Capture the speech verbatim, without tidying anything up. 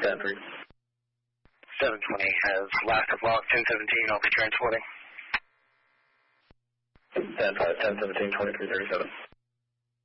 ten three. seven twenty has last of log ten seventeen, I'll be transporting. ten five, ten seventeen, twenty-three thirty-seven.